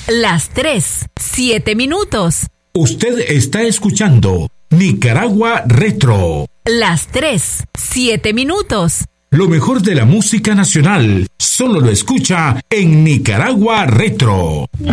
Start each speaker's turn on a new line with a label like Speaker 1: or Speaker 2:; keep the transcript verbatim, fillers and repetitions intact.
Speaker 1: Las tres, siete minutos.
Speaker 2: Usted está escuchando Nicaragua Retro.
Speaker 1: Las tres, siete minutos.
Speaker 2: Lo mejor de la música nacional, solo lo escucha en Nicaragua Retro.